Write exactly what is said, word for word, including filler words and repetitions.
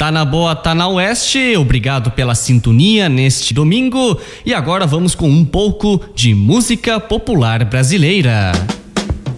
Tá na boa, tá na oeste. Obrigado pela sintonia neste domingo. E agora vamos com um pouco de música popular brasileira.